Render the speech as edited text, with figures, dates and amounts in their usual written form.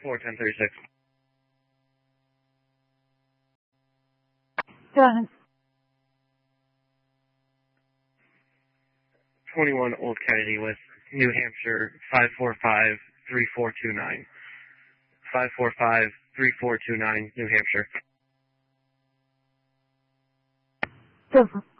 1036. Go ahead. 21 Old Kennedy with New Hampshire 545-3429. 545-3429, New Hampshire. Go for it.